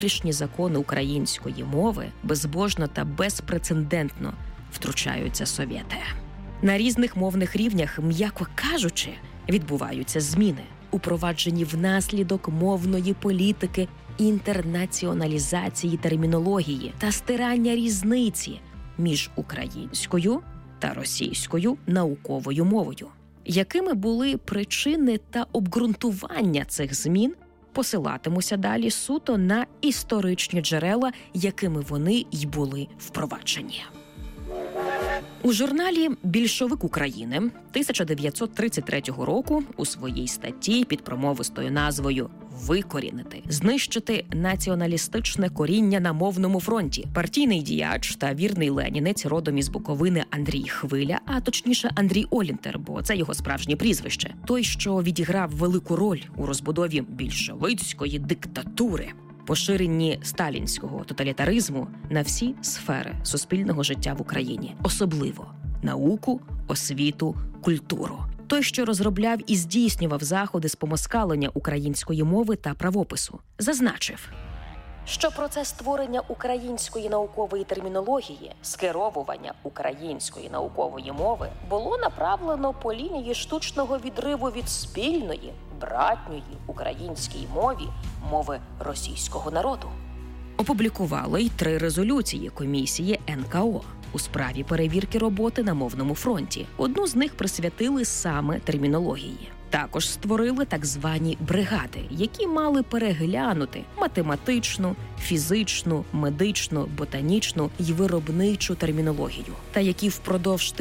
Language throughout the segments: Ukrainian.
внутрішні закони української мови безбожно та безпрецедентно втручаються совєти. На різних мовних рівнях, м'яко кажучи, відбуваються зміни, упроваджені внаслідок мовної політики, інтернаціоналізації термінології та стирання різниці між українською та російською науковою мовою. Якими були причини та обґрунтування цих змін, посилатимуся далі суто на історичні джерела, якими вони й були впроваджені. У журналі «Більшовик України» 1933 року у своїй статті під промовистою назвою «Викорінити, знищити націоналістичне коріння на мовному фронті» партійний діяч та вірний ленінець родом із Буковини Андрій Хвиля, а точніше Андрій Олінтер, бо це його справжнє прізвище, той, що відіграв велику роль у розбудові більшовицької диктатури, поширенні сталінського тоталітаризму на всі сфери суспільного життя в Україні, особливо науку, освіту, культуру. Той, що розробляв і здійснював заходи з помоскалення української мови та правопису, зазначив, що процес створення української наукової термінології, скеровування української наукової мови було направлено по лінії штучного відриву від спільної, братньої українській мові, мови російського народу. Опублікували й 3 резолюції комісії НКО у справі перевірки роботи на мовному фронті. Одну з них присвятили саме термінології. Також створили так звані бригади, які мали переглянути математичну, фізичну, медичну, ботанічну й виробничу термінологію, та які впродовж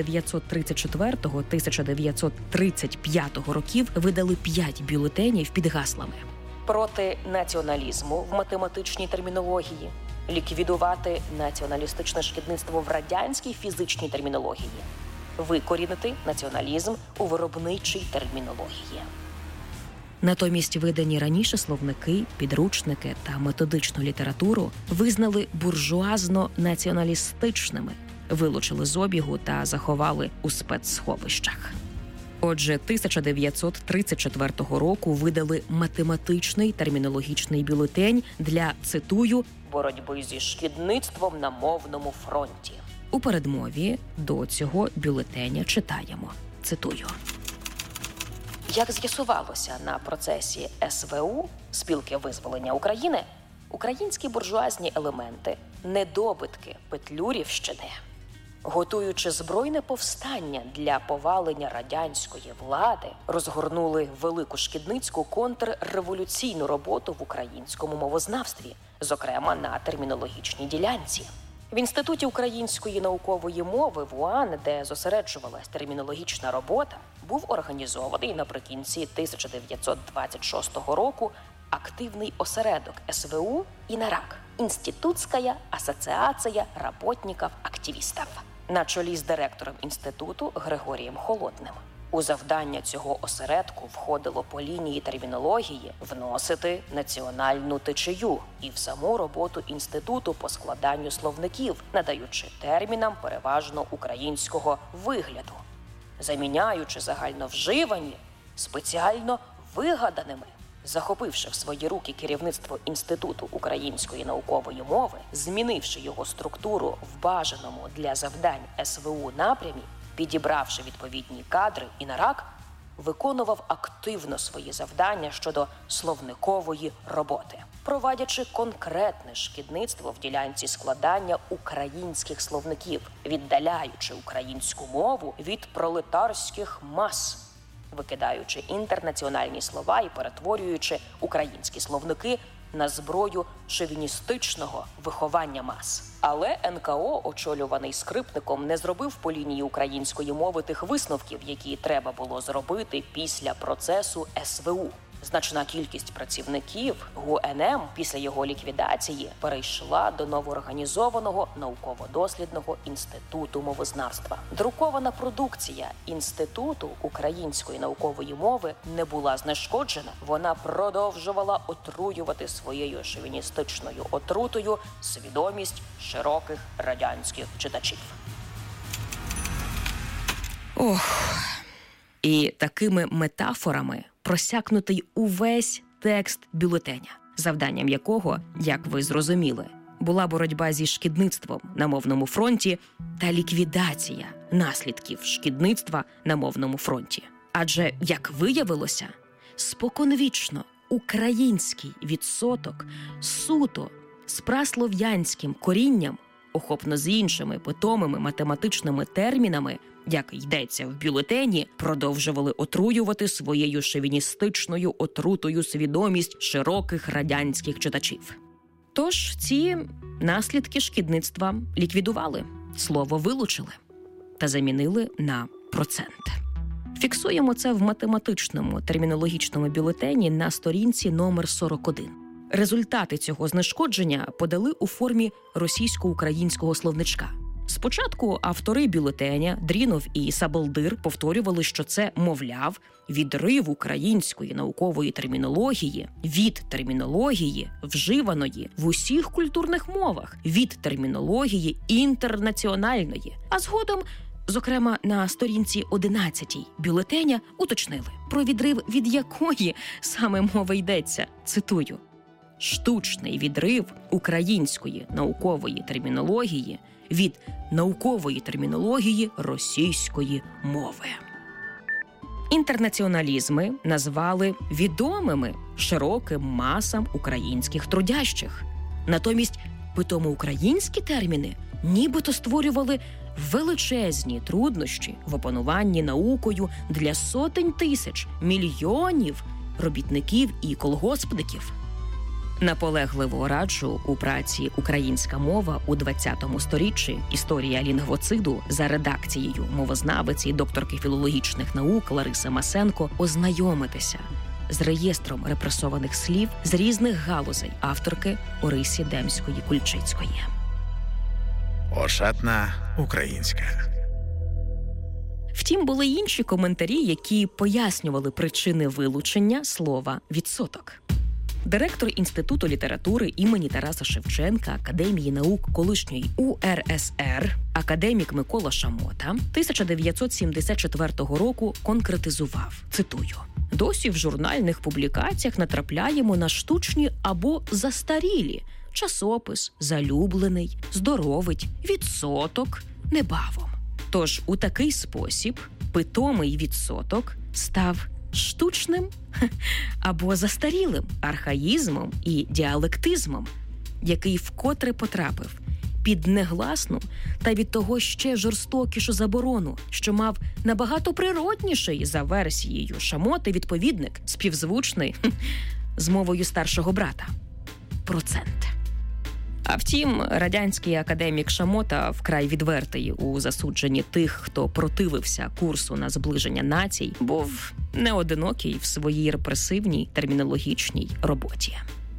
1934-1935 років видали 5 бюлетенів під гаслами: проти націоналізму в математичній термінології, ліквідувати націоналістичне шкідництво в радянській фізичній термінології, викорінити націоналізм у виробничій термінології. Натомість видані раніше словники, підручники та методичну літературу визнали буржуазно-націоналістичними, вилучили з обігу та заховали у спецсховищах. Отже, 1934 року видали математичний термінологічний бюлетень для, цитую, «боротьби зі шкідництвом на мовному фронті». У передмові до цього бюлетеня читаємо, цитую. Як з'ясувалося на процесі СВУ, Спілки визволення України, українські буржуазні елементи, недобитки Петлюрівщини, готуючи збройне повстання для повалення радянської влади, розгорнули велику шкідницьку контрреволюційну роботу в українському мовознавстві, зокрема на термінологічній ділянці. В Інституті української наукової мови в УАН, де зосереджувалась термінологічна робота, був організований наприкінці 1926 року активний осередок СВУ «Інарак» – Інститутська асоціація работників-активістів, на чолі з директором інституту Григорієм Холодним. У завдання цього осередку входило по лінії термінології вносити національну течію і в саму роботу інституту по складанню словників, надаючи термінам переважно українського вигляду, заміняючи загальновживані спеціально вигаданими. Захопивши в свої руки керівництво Інституту української наукової мови, змінивши його структуру в бажаному для завдань СВУ напрямі, підібравши відповідні кадри, «Інарак» виконував активно свої завдання щодо словникової роботи, провадячи конкретне шкідництво в ділянці складання українських словників, віддаляючи українську мову від пролетарських мас, викидаючи інтернаціональні слова і перетворюючи українські словники на зброю шовіністичного виховання мас. Але НКО, очолюваний Скрипником, не зробив по лінії української мови тих висновків, які треба було зробити після процесу СВУ. Значна кількість працівників ГУНМ після його ліквідації перейшла до новоорганізованого науково-дослідного інституту мовознавства. Друкована продукція Інституту української наукової мови не була знешкоджена. Вона продовжувала отруювати своєю шовіністичною отрутою свідомість широких радянських читачів. І такими метафорами просякнутий увесь текст бюлетеня. завданням якого, як ви зрозуміли, була боротьба зі шкідництвом на мовному фронті та ліквідація наслідків шкідництва на мовному фронті. Адже, як виявилося, споконвічно український відсоток суто з праслов'янським корінням, охопно з іншими питомими математичними термінами, як йдеться в бюлетені, продовжували отруювати своєю шовіністичною отрутою свідомість широких радянських читачів. Тож ці наслідки шкідництва ліквідували, слово вилучили та замінили на процент. Фіксуємо це в математичному термінологічному бюлетені на сторінці номер 41. Результати цього знешкодження подали у формі російсько-українського словничка. Спочатку автори бюлетеня Дрінов і Сабалдир повторювали, що це, мовляв, відрив української наукової термінології від термінології, вживаної в усіх культурних мовах, від термінології інтернаціональної. А згодом, зокрема на сторінці 11 бюлетеня, уточнили, про відрив від якої саме мови йдеться. Цитую: «Штучний відрив української наукової термінології від наукової термінології російської мови». Інтернаціоналізми назвали відомими широким масам українських трудящих. Натомість питомо-українські терміни нібито створювали величезні труднощі в опануванні наукою для сотень тисяч, мільйонів робітників і колгоспників. Наполегливо раджу у праці «Українська мова у ХХ сторіччі. Історія лінгвоциду» за редакцією мовознавиці і докторки філологічних наук Лариси Масенко ознайомитися з реєстром репресованих слів з різних галузей авторки Орисі Демської-Кульчицької. Ошатна українська. Втім, були інші коментарі, які пояснювали причини вилучення слова «відсоток». Директор Інституту літератури імені Тараса Шевченка Академії наук колишньої УРСР, академік Микола Шамота, 1974 року конкретизував, цитую: «Досі в журнальних публікаціях натрапляємо на штучні або застарілі часопис, залюблений, здоровить, відсоток, небавом». Тож у такий спосіб питомий відсоток став штучним або застарілим архаїзмом і діалектизмом, який вкотре потрапив під негласну та від того ще жорстокішу заборону, що мав набагато природніший за версією Шамоти відповідник, співзвучний з мовою старшого брата – процент. А втім, радянський академік Шамота вкрай відвертий у засудженні тих, хто противився курсу на зближення націй, був неодинокий в своїй репресивній термінологічній роботі.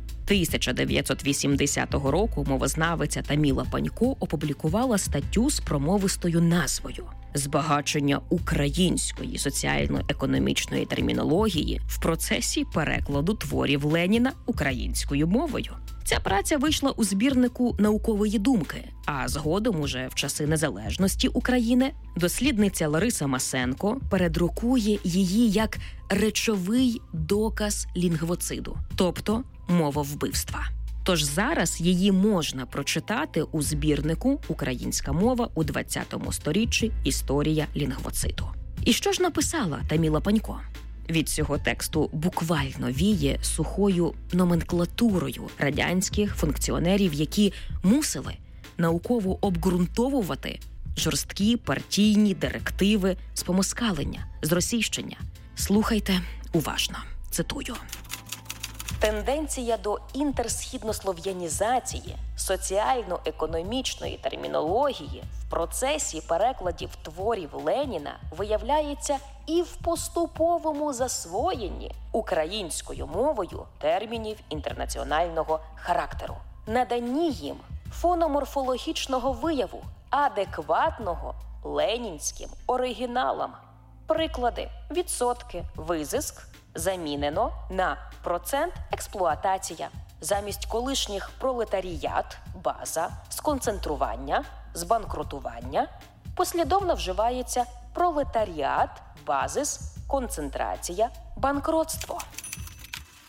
1980 року мовознавиця Таміла Панько опублікувала статтю з промовистою назвою «Збагачення української соціально-економічної термінології в процесі перекладу творів Леніна українською мовою». Ця праця вийшла у збірнику «Наукової думки», а згодом уже в часи незалежності України дослідниця Лариса Масенко передрукує її як речовий доказ лінгвоциду, тобто мововбивства. Тож зараз її можна прочитати у збірнику «Українська мова у ХХ сторіччі. Історія лінгвоциду». І що ж написала Таміла Панько? Від цього тексту буквально віє сухою номенклатурою радянських функціонерів, які мусили науково обґрунтовувати жорсткі партійні директиви з помоскалення, зросійщення. Слухайте уважно. Цитую. Тенденція до інтерсхіднослов'янізації соціально-економічної термінології в процесі перекладів творів Леніна виявляється і в поступовому засвоєнні українською мовою термінів інтернаціонального характеру, наданні їм фономорфологічного вияву, адекватного ленінським оригіналам. Приклади: відсотки, визиск замінено на процент експлуатація. Замість колишніх пролетаріат, база, сконцентрування, збанкрутування послідовно вживається пролетаріат, базис, концентрація, банкротство.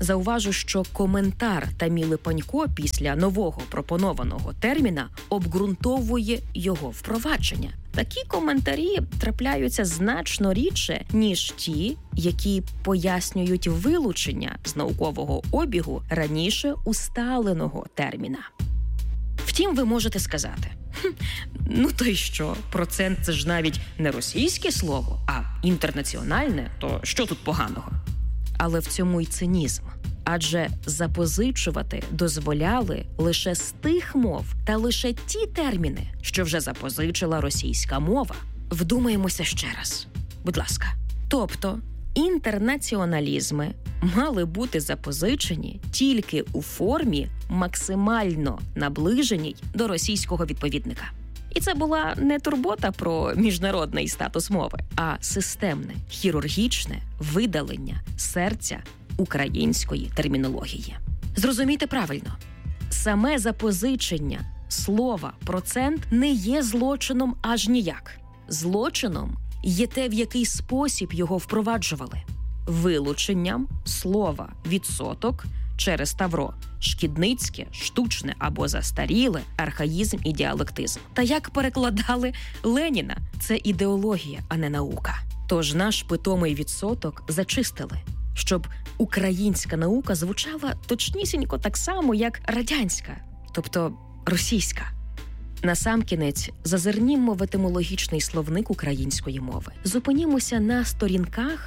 Зауважу, що коментар Таміли Панько після нового пропонованого терміна обґрунтовує його впровадження. Такі коментарі трапляються значно рідше, ніж ті, які пояснюють вилучення з наукового обігу раніше усталеного терміна. Втім, ви можете сказати, ну то й що, процент – це ж навіть не російське слово, а інтернаціональне, то що тут поганого? Але в цьому й цинізм. Адже запозичувати дозволяли лише з тих мов та лише ті терміни, що вже запозичила російська мова. Вдумаємося ще раз. Будь ласка. Тобто, інтернаціоналізми мали бути запозичені тільки у формі максимально наближеній до російського відповідника. І це була не турбота про міжнародний статус мови, а системне, хірургічне видалення серця української термінології. Зрозумійте правильно, саме запозичення слова «процент» не є злочином аж ніяк. Злочином є те, в який спосіб його впроваджували. Вилученням слова «відсоток» через тавро шкідницьке, штучне або застаріле, архаїзм і діалектизм. Та як перекладали Леніна, це ідеологія, а не наука. Тож наш питомий відсоток зачистили, щоб українська наука звучала точнісінько так само, як радянська, тобто російська. Насамкінець зазирнімо в етимологічний словник української мови. Зупинімося на сторінках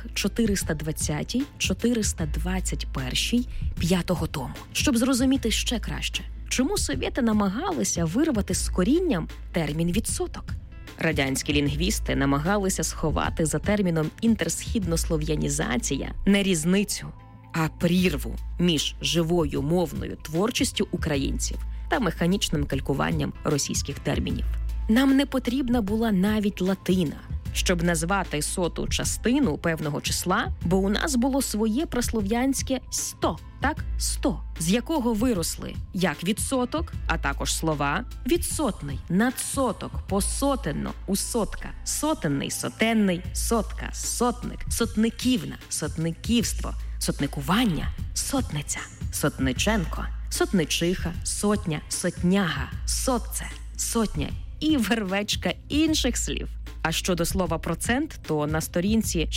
420-421 5-го тому, щоб зрозуміти ще краще, чому совєти намагалися вирвати з корінням термін «відсоток». Радянські лінгвісти намагалися сховати за терміном «інтерсхіднослов'янізація» не різницю, а прірву між живою мовною творчістю українців та механічним калькуванням російських термінів. Нам не потрібна була навіть латина, щоб назвати 100-ту частину певного числа, бо у нас було своє прослов'янське 100, так, 100, з якого виросли як відсоток, а також слова відсотний, надсоток, посотенно, усотка, сотенний, сотенний, сотка, сотник, сотниківна, сотниківство, сотникування, сотниця, сотниченко, сотничиха, сотня, сотняга, сотце, сотня і вервечка інших слів. А щодо слова «процент», то на сторінці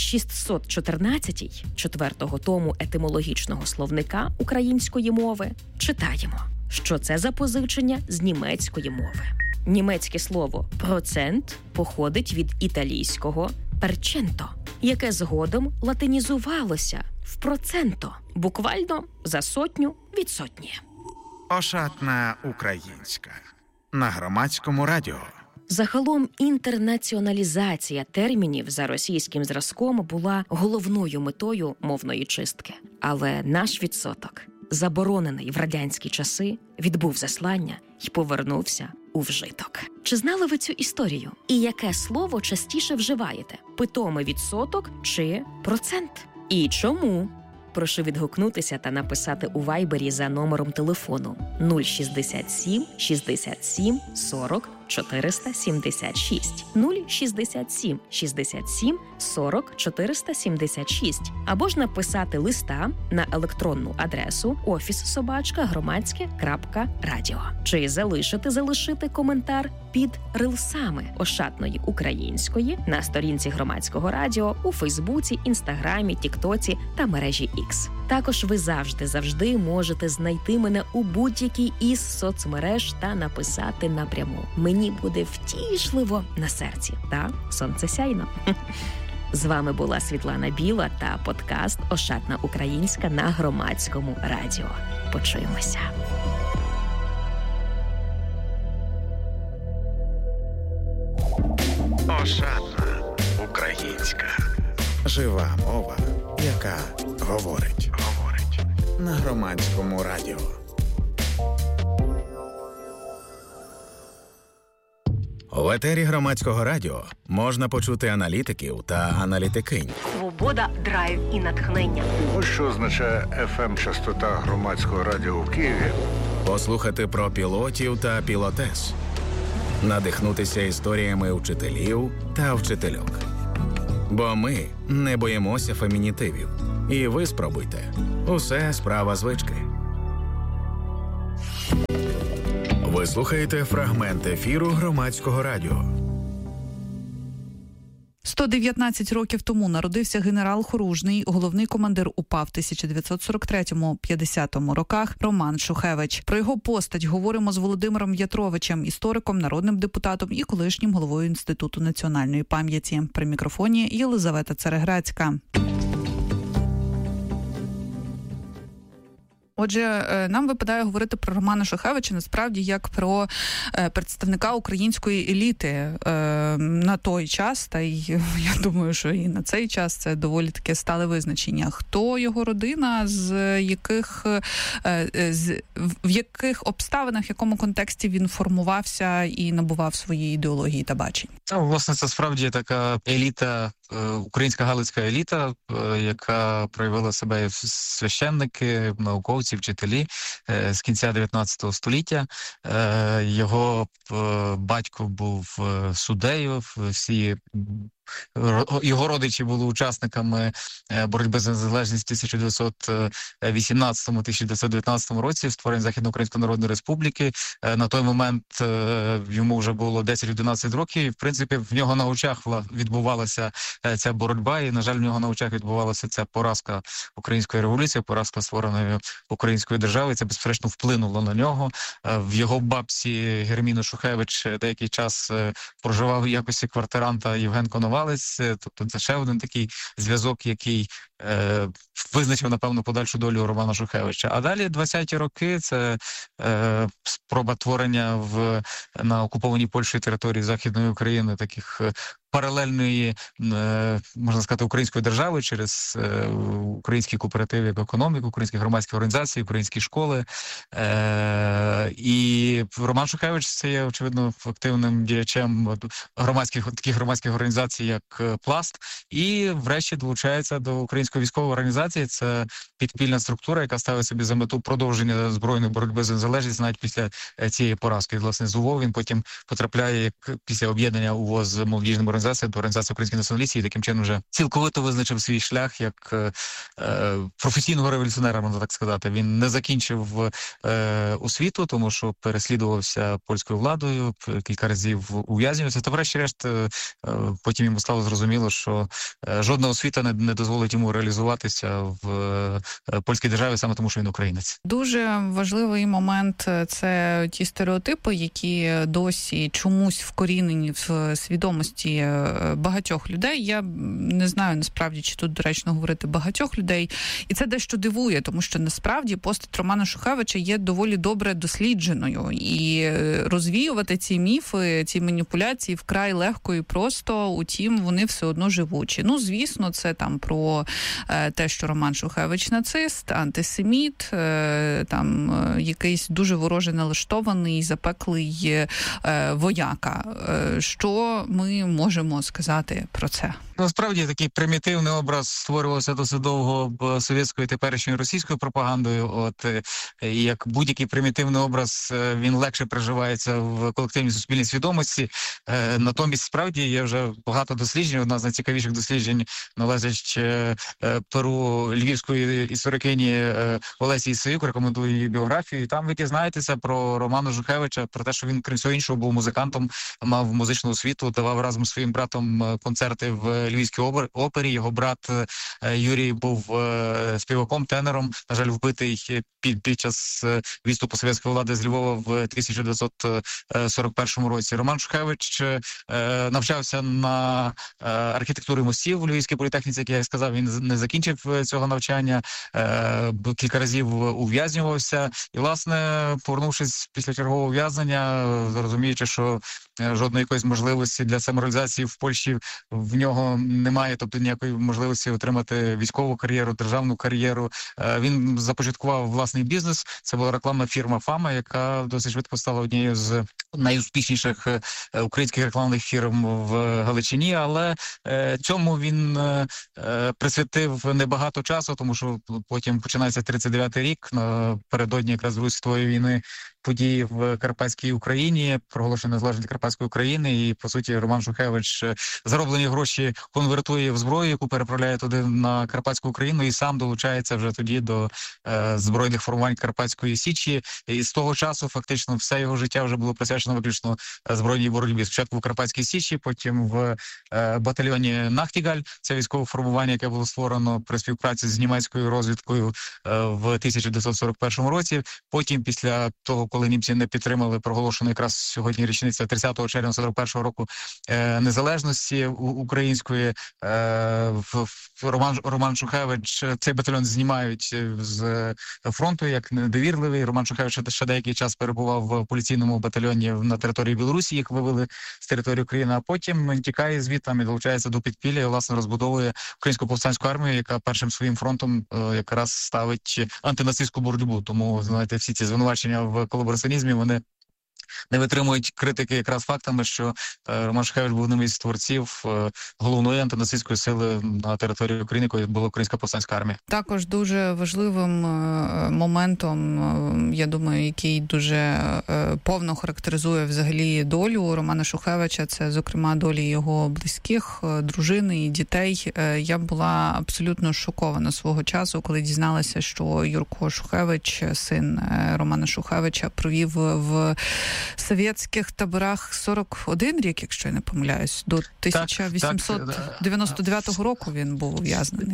614 4-го тому етимологічного словника української мови читаємо, що це запозичення з німецької мови. Німецьке слово «процент» походить від італійського «перченто», яке згодом латинізувалося в «проценто», буквально за сотню від сотні. Ошатна українська. На Громадському радіо. Загалом інтернаціоналізація термінів за російським зразком була головною метою мовної чистки. Але наш відсоток, заборонений в радянські часи, відбув заслання і повернувся у вжиток. Чи знали ви цю історію? І яке слово частіше вживаєте? Питомий відсоток чи процент? І чому? Прошу відгукнутися та написати у Вайбері за номером телефону 067 67 40 476 067 67 40 476 або ж написати листа на електронну адресу office@громадське.радіо. Чи залишити коментар під рилсами Ошатної української на сторінці Громадського радіо у Фейсбуці, Інстаграмі, Тіктоці та мережі X. Також ви завжди можете знайти мене у будь-якій із соцмереж та написати напряму. Мені буде втішливо на серці та сонцесяйно. З вами була Світлана Біла та подкаст «Ошатна українська» на Громадському радіо. Почуємося. Ошатна українська. Жива мова, яка говорить. На Громадському радіо. В етері Громадського радіо можна почути аналітиків та аналітикинь. Свобода, драйв і натхнення. Ось що означає FM-частота Громадського радіо в Києві. Послухати про пілотів та пілотес. Надихнутися історіями вчителів та вчительок. Бо ми не боїмося фемінітивів. І ви спробуйте. Усе справа звички. Ви слухаєте фрагмент ефіру Громадського радіо. 119 років тому народився генерал Хоружний, головний командир УПА в 1943-50 роках Роман Шухевич. Про його постать говоримо з Володимиром В'ятровичем, істориком, народним депутатом і колишнім головою Інституту національної пам'яті. При мікрофоні Єлизавета Цареградська. Отже, нам випадає говорити про Романа Шухевича насправді як про представника української еліти на той час, та й я думаю, що і на цей час це доволі таке стале визначення. Хто його родина, в яких обставинах, в якому контексті він формувався і набував свої ідеології та бачень? Власне, це справді така еліта, українська галицька еліта, яка проявила себе як священники, науковці, вчителі з кінця 19 століття. Його батько був суддею, всі його родичі були учасниками боротьби за незалежність в 1918-1919 році, створення Західноукраїнської Народної Республіки. На той момент йому вже було 10-11 років, і, в принципі, в нього на очах відбувалася ця боротьба, і, на жаль, в нього на очах відбувалася ця поразка української революції, поразка створеної української держави. Це, безперечно, вплинуло на нього. В його бабці Герміни Шухевич деякий час проживав в якості квартиранта Євген Коновалець. Тобто це ще один такий зв'язок, який визначив, напевно, подальшу долю Романа Шухевича. А далі 20-ті роки – це спроба творення на окупованій Польщею території Західної України таких паралельної, можна сказати, української держави через українські кооперативи економіку, українські громадські організації, українські школи. І Роман Шухевич – це є, очевидно, активним діячем таких громадських організацій, як «Пласт». І, врешті, долучається до української військової організації. Це підпільна структура, яка ставить собі за мету продовження збройної боротьби за незалежність навіть після цієї поразки. Власне, з УВО він потім потрапляє, як після об'єднання УВО з молодіжними організаціями, до організації українських націоналістів, і таким чином вже цілковито визначив свій шлях як професійного революціонера, можна так сказати. Він не закінчив освіту, тому що переслідувався польською владою, кілька разів ув'язнювався. Та врешті-решт потім йому стало зрозуміло, що жодна освіта не дозволить йому реалізуватися в польській державі, саме тому, що він українець. Дуже важливий момент – це ті стереотипи, які досі чомусь вкорінені в свідомості багатьох людей. Я не знаю, насправді, чи тут доречно говорити багатьох людей. І це дещо дивує, тому що, насправді, постать Романа Шухевича є доволі добре дослідженою. І розвіювати ці міфи, ці маніпуляції вкрай легко і просто, утім, вони все одно живучі. Ну, звісно, це там про те, що Роман Шухевич нацист, антисеміт, там якийсь дуже вороже налаштований, запеклий вояка. Що ми можемо сказати про це? Насправді такий примітивний образ створювався досить довго совєтською теперішньою російською пропагандою. І як будь-який примітивний образ, він легше приживається в колективній суспільній свідомості. Натомість, справді, є вже багато досліджень. Одна з найцікавіших досліджень належить перу львівської історикині Олесі Ісаюк, рекомендую її біографію. І там ви дізнаєтеся про Романа Шухевича, про те, що він, крім всього іншого, був музикантом, мав музичну освіту, давав разом з своїм братом концерти в Львівській опері. Його брат Юрій був співаком, тенором, на жаль, вбитий під час відступу совєтської влади з Львова в 1941 році. Роман Шухевич навчався на архітектурі мостів у Львівській політехніці, як я сказав, він не закінчив цього навчання, кілька разів ув'язнювався. І, власне, повернувшись після чергового ув'язнення, розуміючи, що жодної якоїсь можливості для самореалізації в Польщі в нього немає, тобто ніякої можливості отримати військову кар'єру, державну кар'єру. Він започаткував власний бізнес. Це була рекламна фірма «Фама», яка досить швидко стала однією з найуспішніших українських рекламних фірм в Галичині, але цьому він присвятив небагато часу, тому що потім починається 39-й рік, напередодні якраз Другої світової війни, події в Карпатській Україні, проголошення незалежності Карпатської України, і, по суті, Роман Шухевич зароблені гроші конвертує в зброю, яку переправляє туди на Карпатську Україну, і сам долучається вже тоді до збройних формувань Карпатської Січі. І з того часу фактично все його життя вже було присвячено виключно збройній боротьбі. Спочатку в Карпатській Січі, потім в батальйоні Нахтігаль, це військове формування, яке було створено при співпраці з німецькою розвідкою в 1941 році. Потім, після того, коли німці не підтримали проголошену якраз сьогодні річниця 30 червня 41 року незалежності української, Роман Шухевич, цей батальйон знімають з фронту як недовірливий. Роман Шухевич ще деякий час перебував в поліційному батальйоні на території Білорусі, їх вивели з території України, а потім він тікає звідти і долучається до підпілля і, власне, розбудовує Українську повстанську армію, яка першим своїм фронтом якраз ставить антинацистську боротьбу. Тому, знаєте, всі ці звинувачення в колабораціонізмі, вони не витримують критики якраз фактами, що Роман Шухевич був одним із творців головної антинацистської сили на території України, якою була Українська повстанська армія. Також дуже важливим моментом, я думаю, який дуже повно характеризує взагалі долю Романа Шухевича, це, зокрема, долі його близьких, дружини і дітей. Я була абсолютно шокована свого часу, коли дізналася, що Юрко Шухевич, син Романа Шухевича, провів в совєтських таборах 41 рік, якщо я не помиляюсь, до 1899 року він був ув'язнений.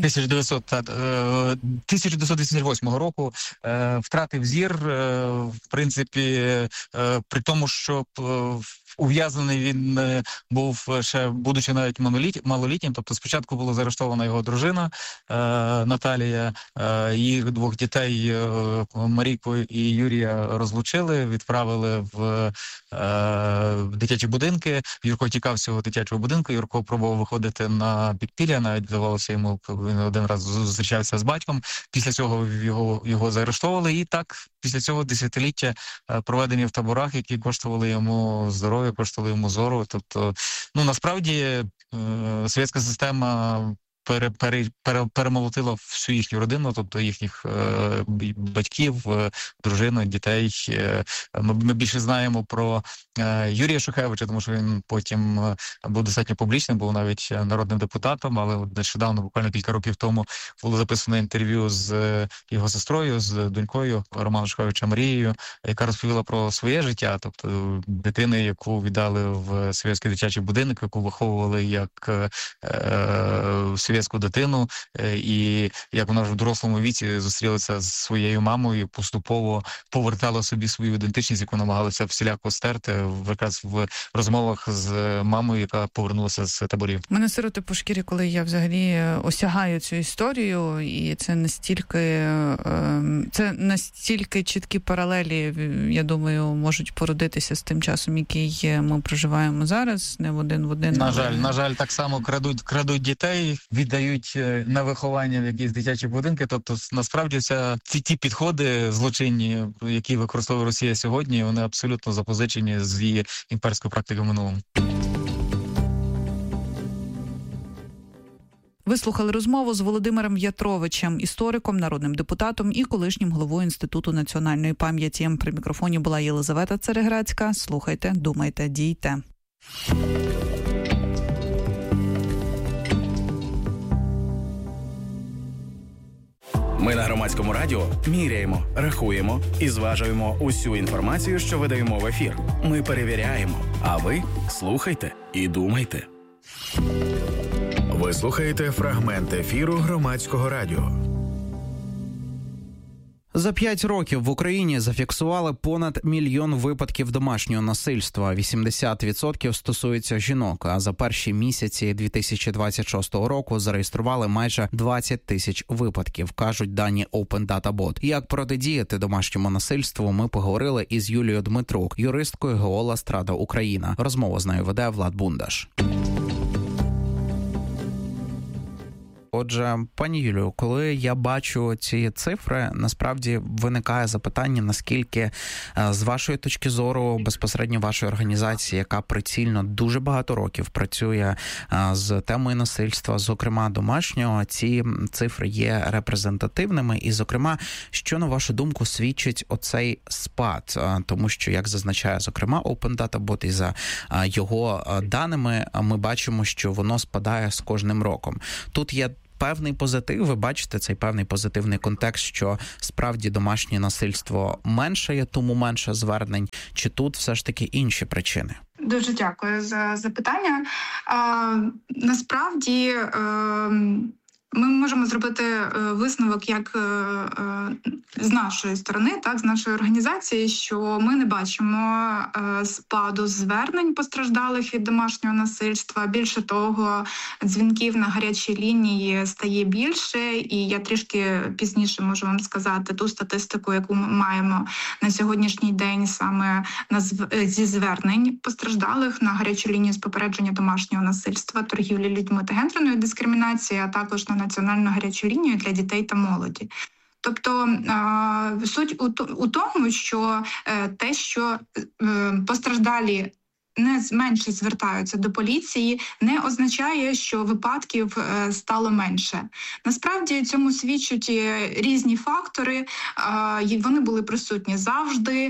1988 року втратив зір, в принципі, при тому, що ув'язнений він був ще, будучи навіть малолітнім, тобто спочатку була заарештована його дружина Наталія, їх двох дітей Марійку і Юрія розлучили, відправили в дитячі будинки. Юрко тікав з цього дитячого будинку, Юрко пробував виходити на підпілля, навіть вдавалося йому, він один раз зустрічався з батьком, після цього його заарештовували, і так після цього десятиліття проведені в таборах, які коштували йому здоров'я, коштували йому зору. Тобто, насправді, совєтська система перемолотила всю їхню родину, тобто їхніх батьків, дружину, дітей. Ми більше знаємо про Юрія Шухевича, тому що він потім був достатньо публічним, був навіть народним депутатом, але нещодавно, буквально кілька років тому, було записано інтерв'ю з його сестрою, з донькою Романа Шухевича Марією, яка розповіла про своє життя, тобто дитини, яку віддали в совєтський дитячий будинок, яку виховували як совєтську дитину, і як вона вже в дорослому віці зустрілася з своєю мамою і поступово повертала собі свою ідентичність, яку намагалася всіляко стерти якраз в розмовах з мамою, яка повернулася з таборів. Мене сироти по шкірі, коли я взагалі осягаю цю історію, і це настільки чіткі паралелі, я думаю, можуть породитися з тим часом, який ми проживаємо зараз, не в один. На жаль, так само крадуть дітей, віддають на виховання в якісь дитячі будинки. Тобто, насправді, ті підходи злочинні, які використовує Росія сьогодні, вони абсолютно запозичені з її імперської практики в минулому. Ви слухали розмову з Володимиром Ятровичем, істориком, народним депутатом і колишнім головою Інституту національної пам'яті. При мікрофоні була Єлизавета Цереграцька. Слухайте, думайте, дійте. Ми на Громадському радіо міряємо, рахуємо і зважуємо усю інформацію, що видаємо в ефір. Ми перевіряємо, а ви слухайте і думайте. Ви слухаєте фрагмент ефіру Громадського радіо. За 5 років в Україні зафіксували понад 1 мільйон випадків домашнього насильства. 80% стосується жінок, а за перші місяці 2026 року зареєстрували майже 20 тисяч випадків, кажуть дані Open Data Bot. Як протидіяти домашньому насильству, ми поговорили із Юлією Дмитрук, юристкою ГО «Ластрада Україна». Розмову з нею веде Влад Бундаш. Отже, пані Юлію, коли я бачу ці цифри, насправді виникає запитання, наскільки з вашої точки зору, безпосередньо вашої організації, яка прицільно дуже багато років працює з темою насильства, зокрема домашнього, ці цифри є репрезентативними і, зокрема, що, на вашу думку, свідчить оцей спад? Тому що, як зазначає, зокрема, Open Data Bot, і за його даними ми бачимо, що воно спадає з кожним роком. Тут є певний позитив, ви бачите цей певний позитивний контекст, що справді домашнє насильство меншає, тому менше звернень, чи тут все ж таки інші причини? Дуже дякую за запитання. Насправді, ми можемо зробити висновок як з нашої сторони, так, з нашої організації, що ми не бачимо спаду звернень постраждалих від домашнього насильства. Більше того, дзвінків на гарячій лінії стає більше, і я трішки пізніше можу вам сказати ту статистику, яку ми маємо на сьогоднішній день саме зі звернень постраждалих на гарячу лінію з попередження домашнього насильства, торгівлі людьми та гендерної дискримінації, а також на національну гарячу лінію для дітей та молоді. Тобто суть у тому, що те, що постраждалі не менше звертаються до поліції, не означає, що випадків стало менше. Насправді цьому свідчать різні фактори, вони були присутні завжди.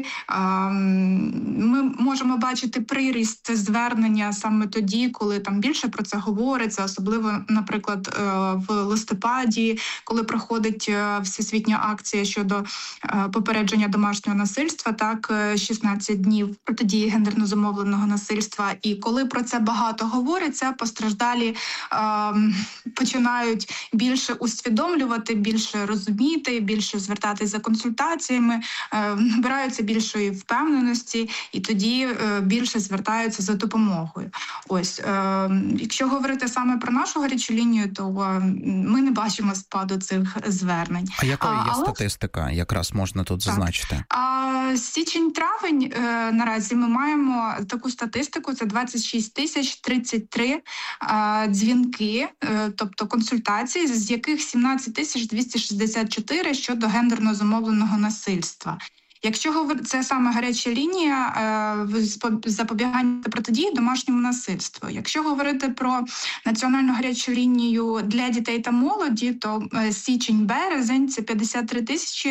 Ми можемо бачити приріст звернення саме тоді, коли там більше про це говориться, особливо, наприклад, в листопаді, коли проходить всесвітня акція щодо попередження домашнього насильства, так, 16 днів протидії гендерно зумовленого насильства. І коли про це багато говориться, постраждалі починають більше усвідомлювати, більше розуміти, більше звертатись за консультаціями, набираються більшої впевненості і тоді більше звертаються за допомогою. Ось, якщо говорити саме про нашу гарячу лінію, то ми не бачимо спаду цих звернень. А якою є статистика? Якраз можна тут зазначити. Січень-травень наразі ми маємо таку статистику, це 26 тисяч 33 дзвінки, тобто консультації, з яких 17 тисяч 264 щодо гендерно зумовленого насильства. Якщо говорити, це саме гаряча лінія запобігання та протидії домашньому насильству. Якщо говорити про національну гарячу лінію для дітей та молоді, то січень-березень – це 53 тисячі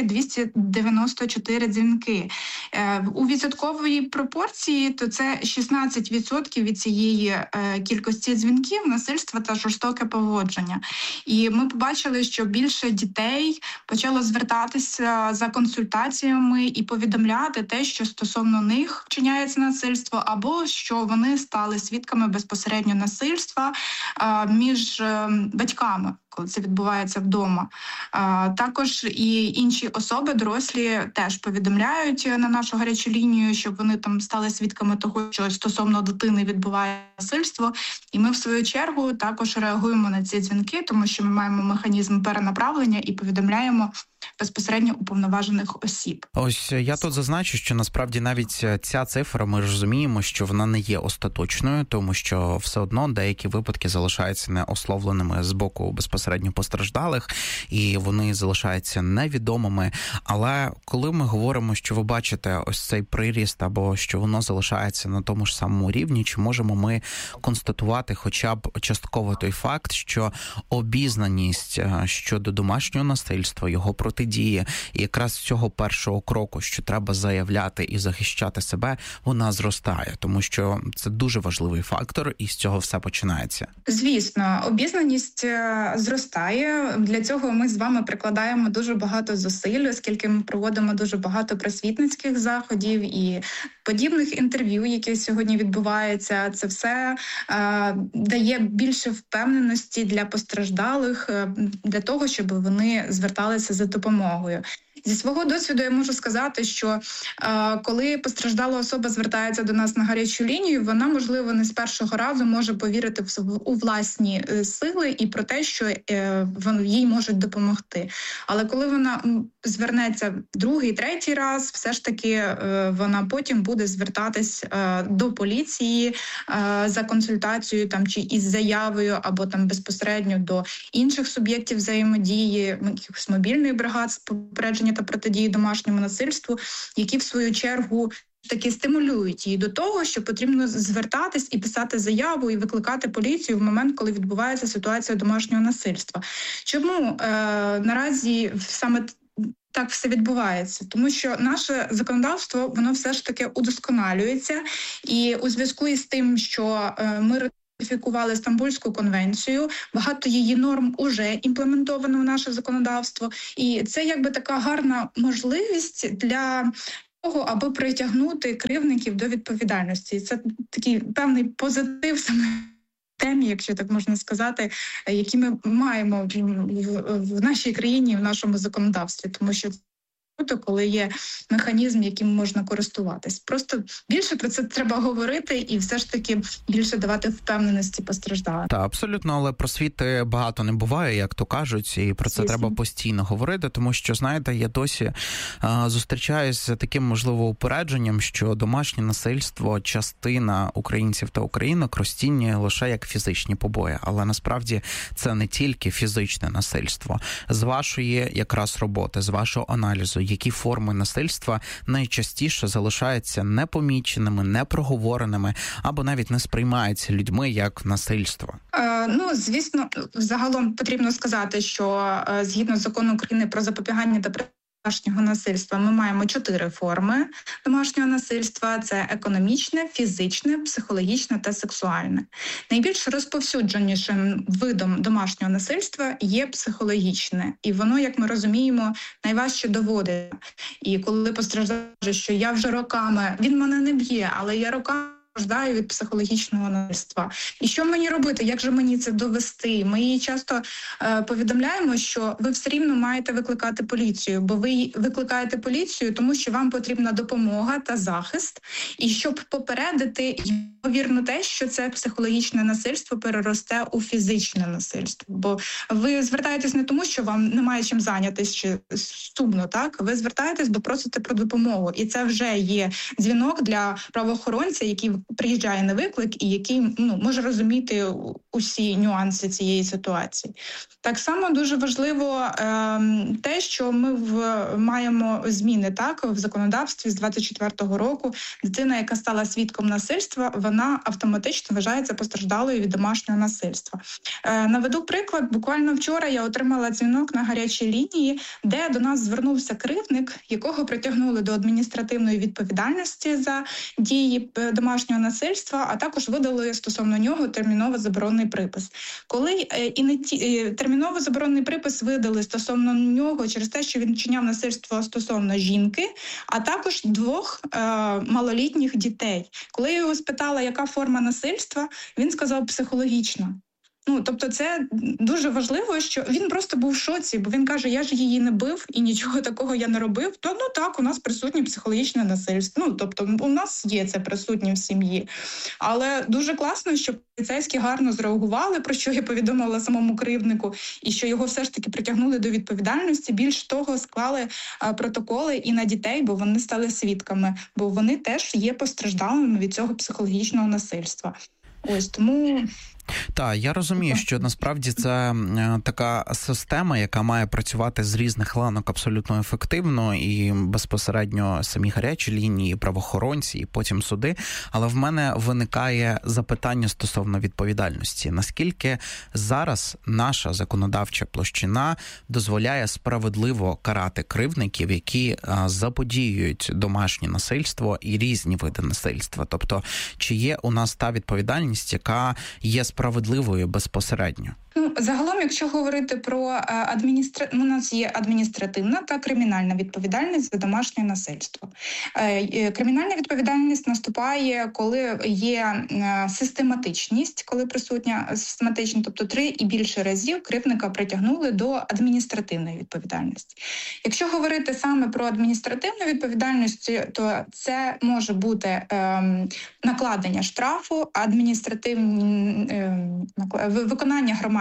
294 дзвінки. У відсотковій пропорції то це 16% від цієї кількості дзвінків насильства та жорстоке поводження. І ми побачили, що більше дітей почало звертатися за консультаціями і повідомляти те, що стосовно них вчиняється насильство, або що вони стали свідками безпосередньо насильства між батьками, коли це відбувається вдома. Також і інші особи, дорослі, теж повідомляють на нашу гарячу лінію, щоб вони там стали свідками того, що стосовно дитини відбувається насильство. І ми, в свою чергу, також реагуємо на ці дзвінки, тому що ми маємо механізм перенаправлення і повідомляємо безпосередньо уповноважених осіб. Ось я тут зазначу, що насправді навіть ця цифра, ми розуміємо, що вона не є остаточною, тому що все одно деякі випадки залишаються неословленими з боку безпосередньо постраждалих, і вони залишаються невідомими. Але коли ми говоримо, що ви бачите ось цей приріст, або що воно залишається на тому ж самому рівні, чи можемо ми констатувати хоча б частково той факт, що обізнаність щодо домашнього насильства, його протидії, і якраз з цього першого кроку, що треба заявляти і захищати себе, вона зростає, тому що це дуже важливий фактор, і з цього все починається. Звісно, обізнаність зростає. Для цього ми з вами прикладаємо дуже багато зусиль, оскільки ми проводимо дуже багато просвітницьких заходів і подібних інтерв'ю, які сьогодні відбуваються. Це все дає більше впевненості для постраждалих, для того, щоб вони зверталися за допомогою. Зі свого досвіду я можу сказати, що коли постраждала особа звертається до нас на гарячу лінію, вона, можливо, не з першого разу може повірити у власні сили і про те, що їй можуть допомогти. Але коли вона звернеться другий, третій раз, все ж таки вона потім буде звертатись до поліції за консультацією там чи із заявою, або там безпосередньо до інших суб'єктів взаємодії, якихось мобільних бригад з попередження та протидії домашньому насильству, які в свою чергу таки стимулюють її до того, що потрібно звертатись і писати заяву, і викликати поліцію в момент, коли відбувається ситуація домашнього насильства. Чому наразі саме так все відбувається? Тому що наше законодавство, воно все ж таки удосконалюється, і у зв'язку із тим, що ми ратифікували Стамбульську конвенцію, багато її норм уже імплементовано в наше законодавство, і це якби така гарна можливість для того, аби притягнути кривдників до відповідальності. Це такий певний позитив саме темі, якщо так можна сказати, які ми маємо в нашій країні, в нашому законодавстві, тому що круто, коли є механізм, яким можна користуватись. Просто більше про це треба говорити і все ж таки більше давати впевненості постраждалим. Так, абсолютно, але просвіти багато не буває, як то кажуть, і про це треба постійно говорити, тому що, знаєте, я досі зустрічаюся з таким, можливо, упередженням, що домашнє насильство частина українців та українок розцінює лише як фізичні побої, але насправді це не тільки фізичне насильство. З вашої якраз роботи, з вашого аналізу, які форми насильства найчастіше залишаються непоміченими, непроговореними або навіть не сприймаються людьми як насильство? Звісно, загалом потрібно сказати, що згідно закону України про запобігання та домашнього насильства ми маємо 4 форми домашнього насильства. Це економічне, фізичне, психологічне та сексуальне. Найбільш розповсюдженішим видом домашнього насильства є психологічне. І воно, як ми розуміємо, найважче доводиться. І коли постраждає, що я вже роками, він мене не б'є, але я роками страждаю від психологічного насильства. І що мені робити? Як же мені це довести? Ми їй часто повідомляємо, що ви все рівно маєте викликати поліцію, бо ви викликаєте поліцію, тому що вам потрібна допомога та захист, і щоб попередити, ймовірно, те, що це психологічне насильство переросте у фізичне насильство. Бо ви звертаєтесь не тому, що вам немає чим зайнятися чи сумно, так? Ви звертаєтесь, бо просите про допомогу. І це вже є дзвінок для правоохоронця, який приїжджає на виклик і який може розуміти усі нюанси цієї ситуації. Так само дуже важливо те, що ми маємо зміни в законодавстві з 24-го року. Дитина, яка стала свідком насильства, вона автоматично вважається постраждалою від домашнього насильства. Наведу приклад. Буквально вчора я отримала дзвінок на гарячій лінії, де до нас звернувся кривдник, якого притягнули до адміністративної відповідальності за дії домашнього насильства, а також видали стосовно нього терміново заборонений припис. Коли терміново заборонений припис видали стосовно нього через те, що він вчиняв насильство стосовно жінки, а також 2 малолітніх дітей. Коли я його спитала, яка форма насильства, він сказав психологічна. Тобто це дуже важливо, що він просто був в шоці, бо він каже, я ж її не бив і нічого такого я не робив, то так, у нас присутнє психологічне насильство. Тобто у нас є це присутнє в сім'ї. Але дуже класно, що поліцейські гарно зреагували, про що я повідомила самому кривднику, і що його все ж таки притягнули до відповідальності. Більш того, склали протоколи і на дітей, бо вони стали свідками, бо вони теж є постраждалими від цього психологічного насильства. Ось тому... Так, я розумію, що насправді це така система, яка має працювати з різних ланок абсолютно ефективно, і безпосередньо самі гарячі лінії, правоохоронці, і потім суди. Але в мене виникає запитання стосовно відповідальності. Наскільки зараз наша законодавча площина дозволяє справедливо карати кривдників, які заподіюють домашнє насильство і різні види насильства? Тобто, чи є у нас та відповідальність, яка є справедливою безпосередньо? Загалом, якщо говорити про у нас є адміністративна та кримінальна відповідальність за домашнє насильство. Кримінальна відповідальність наступає, коли є систематичність, коли присутня систематичність, тобто 3 і більше разів кривдника притягнули до адміністративної відповідальності. Якщо говорити саме про адміністративну відповідальність, то це може бути накладення штрафу, виконання громадських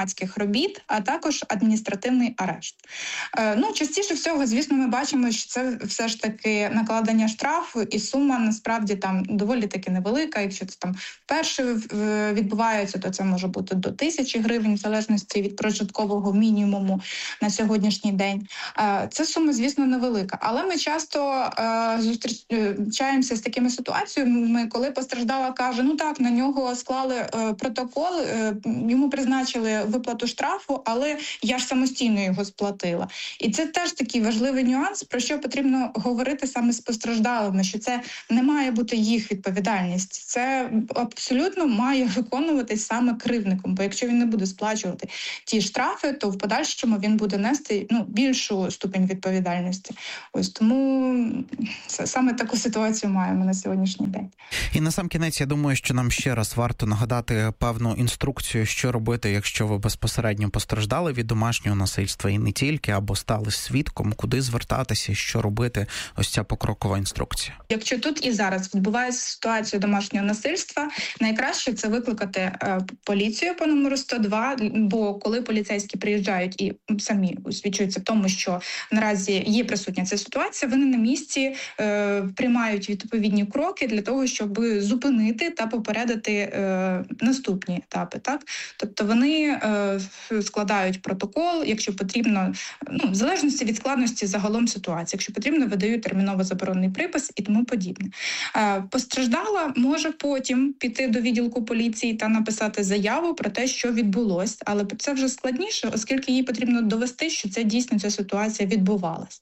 громадських робіт, а також адміністративний арешт. Частіше всього, звісно, ми бачимо, що це все ж таки накладення штрафу, і сума насправді там доволі таки невелика. Якщо це там вперше відбувається, то це може бути до 1000 гривень, в залежності від прожиткового мінімуму на сьогоднішній день. Це сума, звісно, невелика. Але ми часто зустрічаємося з такими ситуаціями, коли постраждала каже, на нього склали протокол, йому призначили виплату штрафу, але я ж самостійно його сплатила. І це теж такий важливий нюанс, про що потрібно говорити саме з постраждалими, що це не має бути їх відповідальність. Це абсолютно має виконуватись саме кривдником, бо якщо він не буде сплачувати ті штрафи, то в подальшому він буде нести більшу ступінь відповідальності. Ось тому саме таку ситуацію маємо на сьогоднішній день. І насамкінець, я думаю, що нам ще раз варто нагадати певну інструкцію, що робити, якщо ви безпосередньо постраждали від домашнього насильства і не тільки, або стали свідком, куди звертатися, що робити, ось ця покрокова інструкція. Якщо тут і зараз відбувається ситуація домашнього насильства, найкраще це викликати поліцію по номеру 102, бо коли поліцейські приїжджають і самі освідчуються в тому, що наразі є присутня ця ситуація, вони на місці приймають відповідні кроки для того, щоб зупинити та попередити наступні етапи. Так? Тобто вони складають протокол, якщо потрібно, в залежності від складності загалом ситуації, якщо потрібно, видають терміново заборонений припис і тому подібне. Постраждала може потім піти до відділку поліції та написати заяву про те, що відбулось, але це вже складніше, оскільки їй потрібно довести, що це дійсно ця ситуація відбувалась.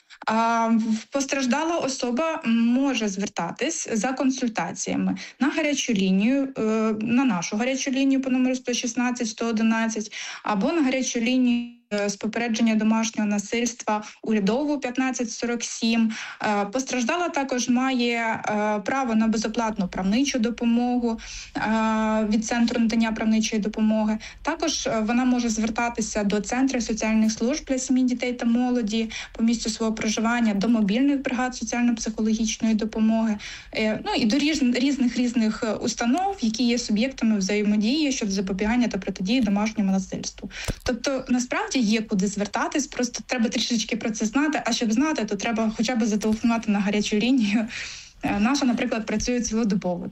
Постраждала особа може звертатись за консультаціями на гарячу лінію, на нашу гарячу лінію по номеру 116, 111, або на гарячу лінію з попередження домашнього насильства урядову 1547. Постраждала також має право на безоплатну правничу допомогу від Центру надання правничої допомоги. Також вона може звертатися до Центру соціальних служб для сім'ї, дітей та молоді по місцю свого проживання, до мобільних бригад соціально-психологічної допомоги, і до різних установ, які є суб'єктами взаємодії щодо запобігання та протидії домашньому насильству. Тобто, насправді, є куди звертатись, просто треба трішечки про це знати, а щоб знати, то треба хоча б зателефонувати на гарячу лінію. Наша, наприклад, працює цілодобово.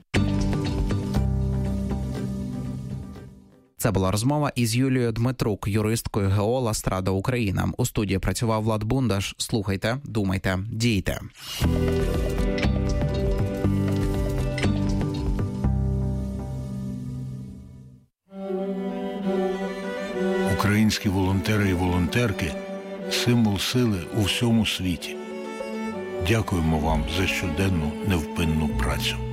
Це була розмова із Юлією Дмитрук, юристкою ГО «Ластрада Україна». У студії працював Влад Бундаш. Слухайте, думайте, дійте. Українські волонтери і волонтерки – символ сили у всьому світі. Дякуємо вам за щоденну невпинну працю.